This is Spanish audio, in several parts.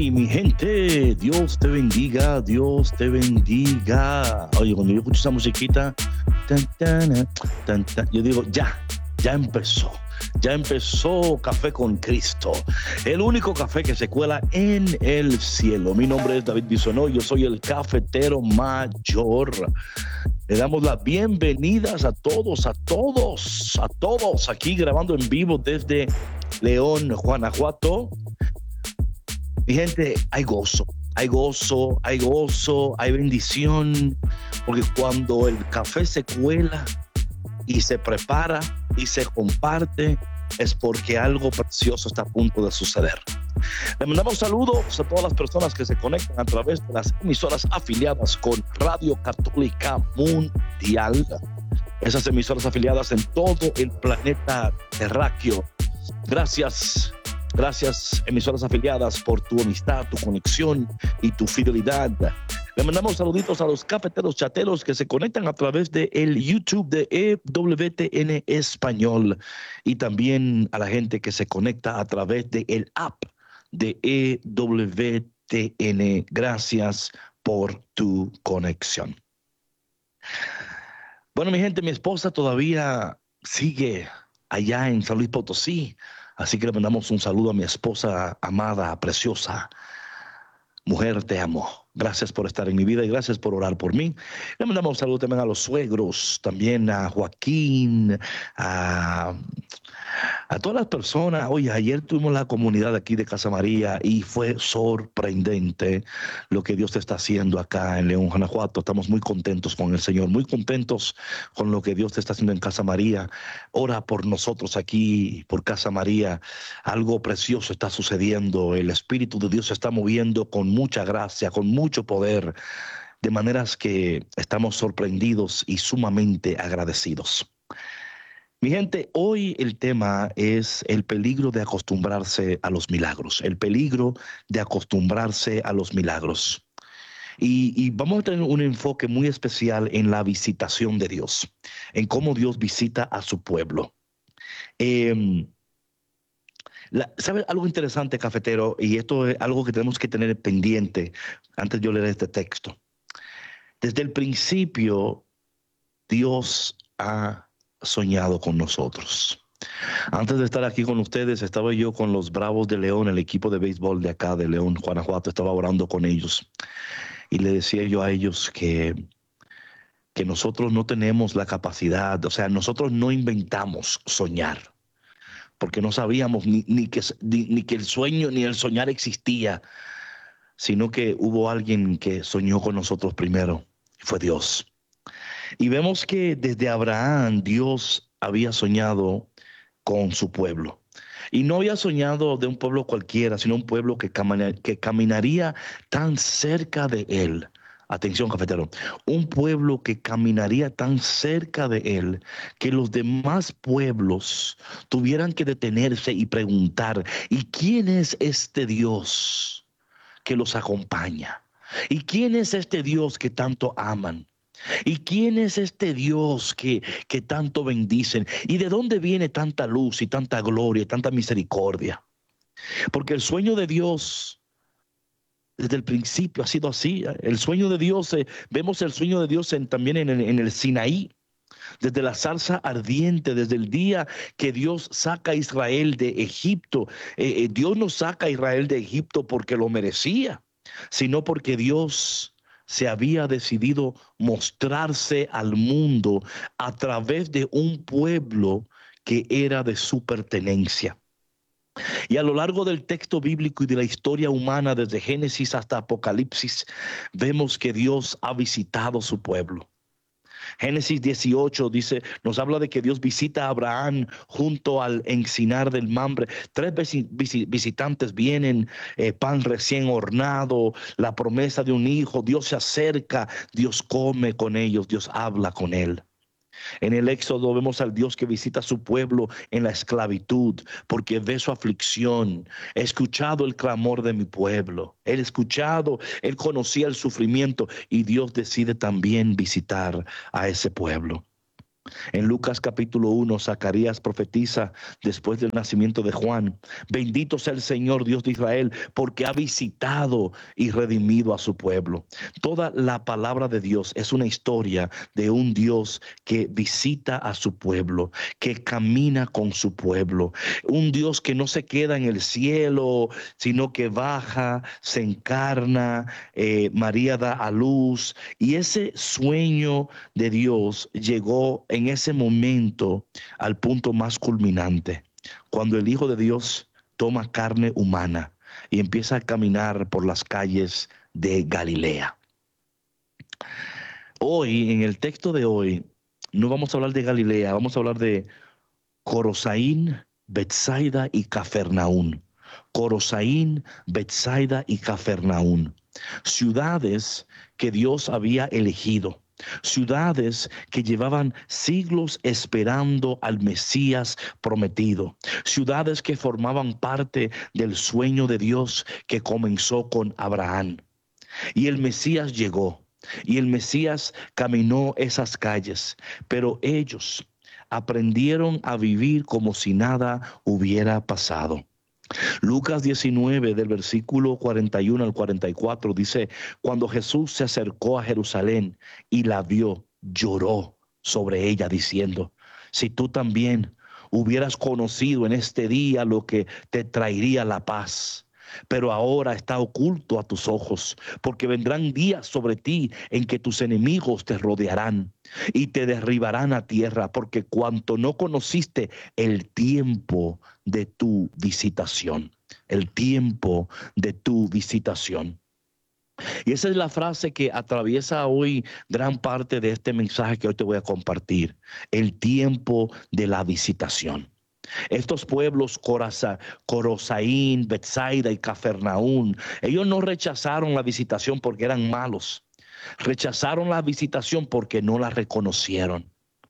Y mi gente, Dios te bendiga, Dios te bendiga. Oye, cuando yo escucho esa musiquita, tan, tan, tan, tan, yo digo, ya empezó Café con Cristo, el único café que se cuela en el cielo. Mi nombre es David Bisonó, yo soy el cafetero mayor. Le damos las bienvenidas a todos, aquí grabando en vivo desde León, Guanajuato. Mi gente, hay bendición, porque cuando el café se cuela y se prepara y se comparte, es porque algo precioso está a punto de suceder. Le mandamos saludos a todas las personas que se conectan a través de las emisoras afiliadas con Radio Católica Mundial. Esas emisoras afiliadas en todo el planeta terráqueo. Gracias, emisoras afiliadas, por tu amistad, tu conexión y tu fidelidad. Le mandamos saluditos a los cafeteros chateros que se conectan a través de el YouTube de EWTN Español, y también a la gente que se conecta a través de el app de EWTN. Gracias por tu conexión. Bueno, mi gente, mi esposa todavía sigue allá en San Luis Potosí, así que le mandamos un saludo a mi esposa amada, preciosa. Mujer, te amo. Gracias por estar en mi vida y gracias por orar por mí. Le mandamos un saludo también a los suegros, también a Joaquín, a todas las personas. Oye, ayer tuvimos la comunidad aquí de Casa María y fue sorprendente lo que Dios está haciendo acá en León, Guanajuato. Estamos muy contentos con el Señor, muy contentos con lo que Dios está haciendo en Casa María. Ora por nosotros aquí, por Casa María. Algo precioso está sucediendo. El Espíritu de Dios se está moviendo con mucha gracia, con mucho poder, de maneras que estamos sorprendidos y sumamente agradecidos. Mi gente, hoy el tema es el peligro de acostumbrarse a los milagros, el peligro de acostumbrarse a los milagros. Y vamos a tener un enfoque muy especial en la visitación de Dios, en cómo Dios visita a su pueblo. ¿Sabes algo interesante, cafetero? Y esto es algo que tenemos que tener pendiente antes de yo leer este texto. Desde el principio, Dios ha soñado con nosotros. Antes de estar aquí con ustedes, estaba yo con los Bravos de León, el equipo de béisbol de acá de León, Guanajuato. Estaba orando con ellos y le decía yo a ellos que nosotros no tenemos la capacidad, o sea, nosotros no inventamos soñar, porque no sabíamos ni que el sueño ni el soñar existía, sino que hubo alguien que soñó con nosotros primero, y fue Dios. Y vemos que desde Abraham Dios había soñado con su pueblo. Y no había soñado de un pueblo cualquiera, sino un pueblo que caminaría tan cerca de él. Atención, cafetero. Un pueblo que caminaría tan cerca de él que los demás pueblos tuvieran que detenerse y preguntar: ¿y quién es este Dios que los acompaña? ¿Y quién es este Dios que tanto aman? ¿Y quién es este Dios que tanto bendicen? ¿Y de dónde viene tanta luz y tanta gloria y tanta misericordia? Porque el sueño de Dios desde el principio ha sido así. El sueño de Dios, vemos el sueño de Dios también en el Sinaí. Desde la zarza ardiente, desde el día que Dios saca a Israel de Egipto. Dios no saca a Israel de Egipto porque lo merecía, sino porque Dios se había decidido mostrarse al mundo a través de un pueblo que era de su pertenencia. Y a lo largo del texto bíblico y de la historia humana, desde Génesis hasta Apocalipsis, vemos que Dios ha visitado su pueblo. Génesis 18 dice, nos habla de que Dios visita a Abraham junto al encinar del Mamre. 3 visitantes vienen, pan recién hornado, la promesa de un hijo. Dios se acerca, Dios come con ellos, Dios habla con él. En el Éxodo vemos al Dios que visita a su pueblo en la esclavitud, porque ve su aflicción. He escuchado el clamor de mi pueblo. Él conocía el sufrimiento, y Dios decide también visitar a ese pueblo. En Lucas capítulo 1, Zacarías profetiza después del nacimiento de Juan: bendito sea el Señor Dios de Israel, porque ha visitado y redimido a su pueblo. Toda la palabra de Dios es una historia de un Dios que visita a su pueblo, que camina con su pueblo. Un Dios que no se queda en el cielo, sino que baja, se encarna, María da a luz. Y ese sueño de Dios llegó en ese momento al punto más culminante, cuando el Hijo de Dios toma carne humana y empieza a caminar por las calles de Galilea. Hoy, en el texto de hoy, no vamos a hablar de Galilea, vamos a hablar de Corosaín, Betsaida y Cafarnaún. Corosaín, Betsaida y Cafarnaún. Ciudades que Dios había elegido. Ciudades que llevaban siglos esperando al Mesías prometido. Ciudades que formaban parte del sueño de Dios que comenzó con Abraham. Y el Mesías llegó. Y el Mesías caminó esas calles. Pero ellos aprendieron a vivir como si nada hubiera pasado. Lucas 19, del versículo 41 al 44, dice: cuando Jesús se acercó a Jerusalén y la vio, lloró sobre ella, diciendo: si tú también hubieras conocido en este día lo que te traería la paz. Pero ahora está oculto a tus ojos, porque vendrán días sobre ti en que tus enemigos te rodearán y te derribarán a tierra, porque cuanto no conociste el tiempo de tu visitación, el tiempo de tu visitación. Y esa es la frase que atraviesa hoy gran parte de este mensaje que hoy te voy a compartir: el tiempo de la visitación. Estos pueblos, Corosaín, Betsaida y Cafarnaún, ellos no rechazaron la visitación porque eran malos. Rechazaron la visitación porque no la reconocieron.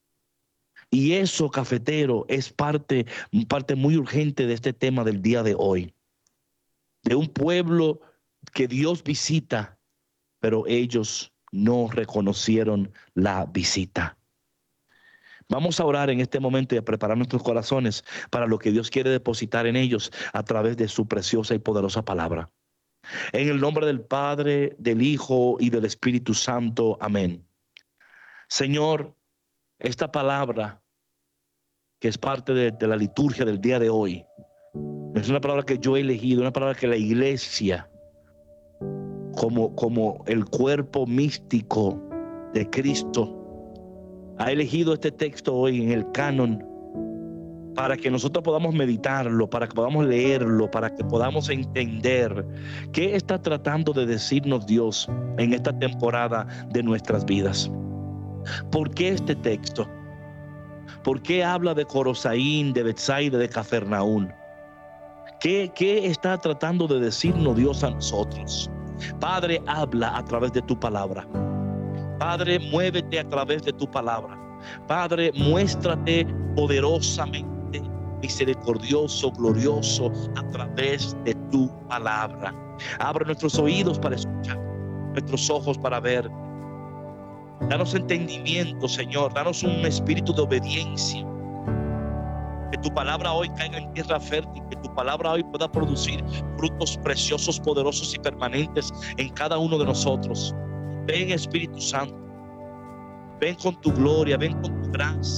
Y eso, cafetero, es parte muy urgente de este tema del día de hoy. De un pueblo que Dios visita, pero ellos no reconocieron la visita. Vamos a orar en este momento y a preparar nuestros corazones para lo que Dios quiere depositar en ellos a través de su preciosa y poderosa palabra. En el nombre del Padre, del Hijo y del Espíritu Santo. Amén. Señor, esta palabra que es parte de la liturgia del día de hoy, es una palabra que yo he elegido, una palabra que la iglesia, como el cuerpo místico de Cristo, ha elegido este texto hoy en el canon para que nosotros podamos meditarlo, para que podamos leerlo, para que podamos entender qué está tratando de decirnos Dios en esta temporada de nuestras vidas. ¿Por qué este texto? ¿Por qué habla de Corosaín, de Betsaida, de Cafarnaún? ¿Qué está tratando de decirnos Dios a nosotros? Padre, habla a través de tu palabra. Padre, muévete a través de tu palabra. Padre, muéstrate poderosamente misericordioso, glorioso a través de tu palabra. Abre nuestros oídos para escuchar, nuestros ojos para ver. Danos entendimiento, Señor. Danos un espíritu de obediencia. Que tu palabra hoy caiga en tierra fértil. Que tu palabra hoy pueda producir frutos preciosos, poderosos y permanentes en cada uno de nosotros. Ven, Espíritu Santo, ven con tu gloria, ven con tu gracia.